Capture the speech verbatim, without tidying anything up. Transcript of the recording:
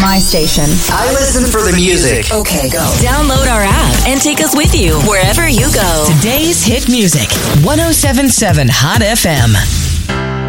my station. I listen for the music. Okay, go. Download our app and take us with you wherever you go. Today's hit music. one oh seven point seven Hot F M.